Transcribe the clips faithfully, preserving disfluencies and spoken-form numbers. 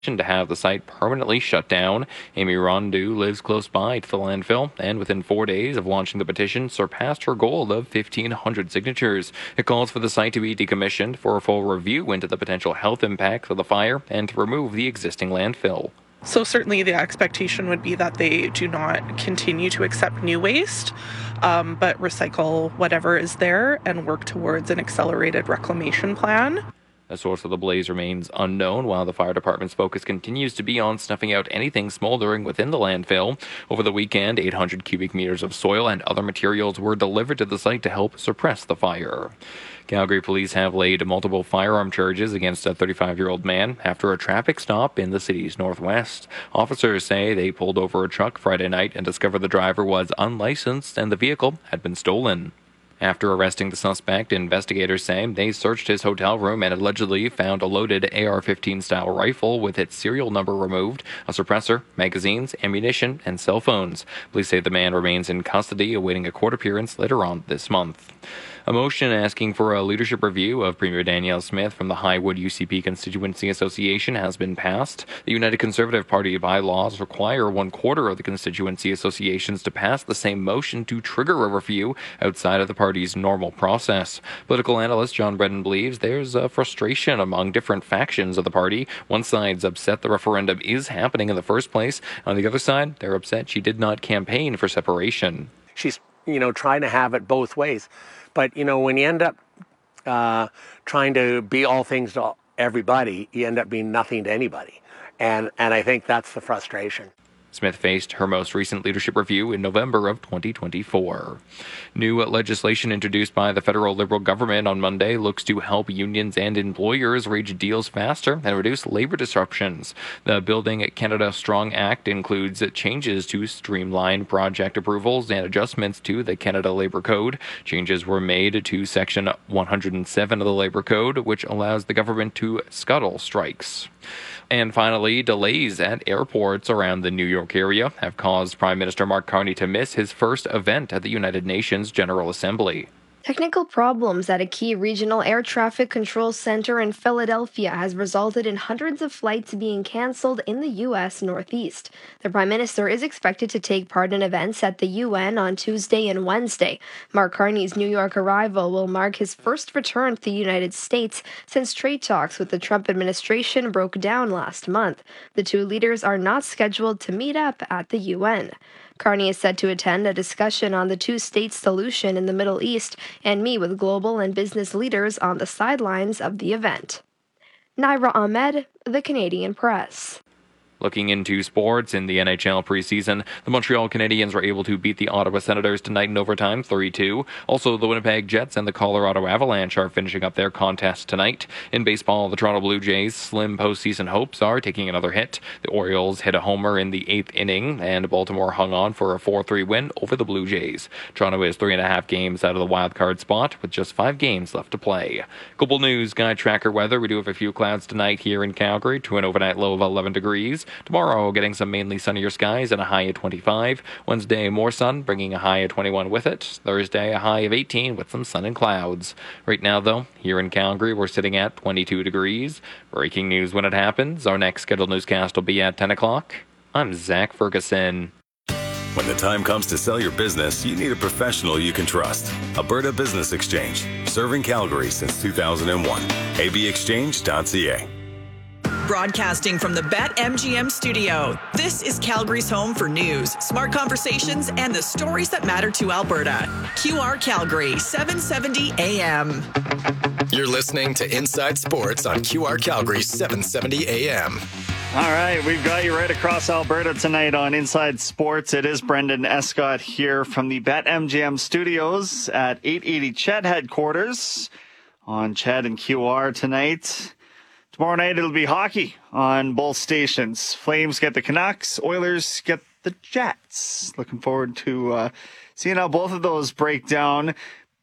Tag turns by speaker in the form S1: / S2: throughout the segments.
S1: to have the site permanently shut down. Amy Rondeau lives close by to the landfill and within four days of launching the petition surpassed her goal of fifteen hundred signatures. It calls for the site to be decommissioned for a full review into the potential health impacts of the fire and to remove the existing landfill.
S2: So certainly the expectation would be that they do not continue to accept new waste, um, but recycle whatever is there and work towards an accelerated reclamation plan.
S1: The source of the blaze remains unknown, while the fire department's focus continues to be on snuffing out anything smoldering within the landfill. Over the weekend, eight hundred cubic meters of soil and other materials were delivered to the site to help suppress the fire. Calgary police have laid multiple firearm charges against a thirty-five-year-old man after a traffic stop in the city's northwest. Officers say they pulled over a truck Friday night and discovered the driver was unlicensed and the vehicle had been stolen. After arresting the suspect, investigators say they searched his hotel room and allegedly found a loaded A R fifteen style rifle with its serial number removed, a suppressor, magazines, ammunition, and cell phones. Police say the man remains in custody, awaiting a court appearance later on this month. A motion asking for a leadership review of Premier Danielle Smith from the Highwood U C P Constituency Association has been passed. The United Conservative Party bylaws require one quarter of the constituency associations to pass the same motion to trigger a review outside of the party's normal process. Political analyst John Brennan believes there's a frustration among different factions of the party. One side's upset the referendum is happening in the first place. On the other side, they're upset she did not campaign for separation.
S3: She's, you know, trying to have it both ways. But, you know, when you end up uh, trying to be all things to everybody, you end up being nothing to anybody. And, and I think that's the frustration.
S1: Smith faced her most recent leadership review in November of twenty twenty-four. New legislation introduced by the federal Liberal government on Monday looks to help unions and employers reach deals faster and reduce labor disruptions. The Building Canada Strong Act includes changes to streamline project approvals and adjustments to the Canada Labour Code. Changes were made to Section one hundred seven of the Labour Code, which allows the government to scuttle strikes. And finally, delays at airports around the New York area have caused Prime Minister Mark Carney to miss his first event at the United Nations General Assembly.
S4: Technical problems at a key regional air traffic control center in Philadelphia has resulted in hundreds of flights being canceled in the U S Northeast. The Prime Minister is expected to take part in events at the U N on Tuesday and Wednesday. Mark Carney's New York arrival will mark his first return to the United States since trade talks with the Trump administration broke down last month. The two leaders are not scheduled to meet up at the U N. Carney is set to attend a discussion on the two-state solution in the Middle East and meet with global and business leaders on the sidelines of the event. Naira Ahmed, The Canadian Press.
S1: Looking into sports in the N H L preseason, the Montreal Canadiens were able to beat the Ottawa Senators tonight in overtime, three two. Also, the Winnipeg Jets and the Colorado Avalanche are finishing up their contest tonight. In baseball, the Toronto Blue Jays' slim postseason hopes are taking another hit. The Orioles hit a homer in the eighth inning, and Baltimore hung on for a four three win over the Blue Jays. Toronto is three and a half games out of the wild card spot, with just five games left to play. Global News Guide Tracker weather. We do have a few clouds tonight here in Calgary to an overnight low of eleven degrees. Tomorrow, getting some mainly sunnier skies and a high of twenty-five. Wednesday, more sun, bringing a high of twenty-one with it. Thursday, a high of eighteen with some sun and clouds. Right now, though, here in Calgary, we're sitting at twenty-two degrees. Breaking news when it happens. Our next scheduled newscast will be at ten o'clock. I'm Zach Ferguson.
S5: When the time comes to sell your business, you need a professional you can trust. Alberta Business Exchange, serving Calgary since two thousand one. a b exchange dot c a.
S6: Broadcasting from the BetMGM studio, this is Calgary's home for news, smart conversations, and the stories that matter to Alberta. Q R Calgary, seven seventy A M.
S7: You're listening to Inside Sports on Q R Calgary, seven seventy A M.
S8: All right, we've got you right across Alberta tonight on Inside Sports. It is Brendan Escott here from the BetMGM studios at eight eighty Ched headquarters on Ched and Q R tonight. Tomorrow night it'll be hockey on both stations. Flames get the Canucks, Oilers get the Jets. Looking forward to uh, seeing how both of those break down.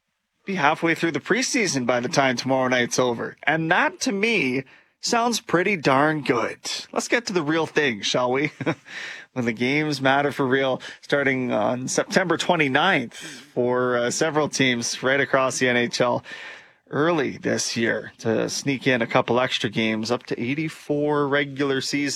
S8: Be halfway through the preseason by the time tomorrow night's over. And that, to me, sounds pretty darn good. Let's get to the real thing, shall we? When the games matter for real, starting on September twenty-ninth for uh, several teams right across the N H L. early this year to sneak in a couple extra games, up to eighty-four regular season